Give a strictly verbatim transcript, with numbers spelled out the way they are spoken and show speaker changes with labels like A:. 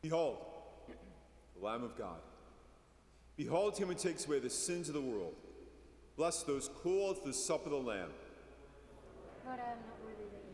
A: Behold, the Lamb of God. Behold him who takes away the sins of the world. Bless those called to the supper of the Lamb.
B: Lord, I am not worthy that